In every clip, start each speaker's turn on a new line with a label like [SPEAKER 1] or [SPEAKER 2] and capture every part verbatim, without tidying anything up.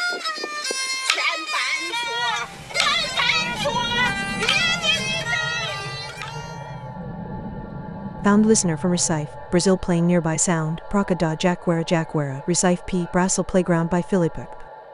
[SPEAKER 1] 前半说，后半说，别的你的。
[SPEAKER 2] Found listener from Recife, Brazil playing nearby sound, Praca da Jaquara Jaquara, Recife P. Brasil Playground by Philippe.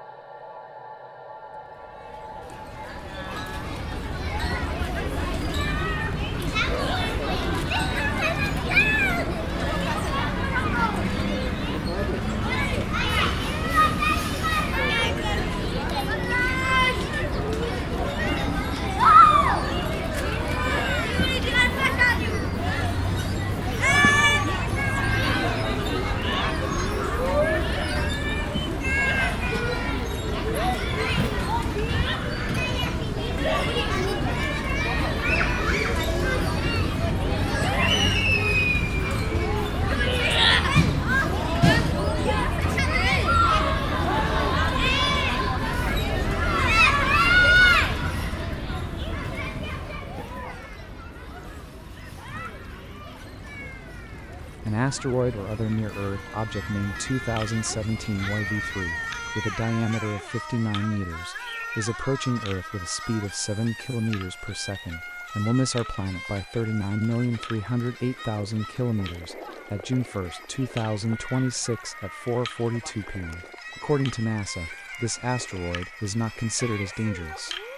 [SPEAKER 3] An asteroid or other near-Earth object named two thousand seventeen Y V three, with a diameter of fifty-nine meters, is approaching Earth with a speed of seven kilometers per second, and will miss our planet by thirty-nine million three hundred eight thousand kilometers at June first, two thousand twenty-six at four forty-two p m According to NASA, this asteroid is not considered as dangerous.